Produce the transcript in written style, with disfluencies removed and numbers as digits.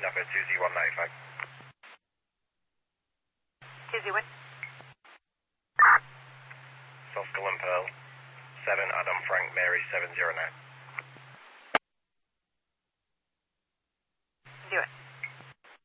Zephyr 2Z195. 2Z1. Oscar and Pearl. 7 Adam Frank Mary 709.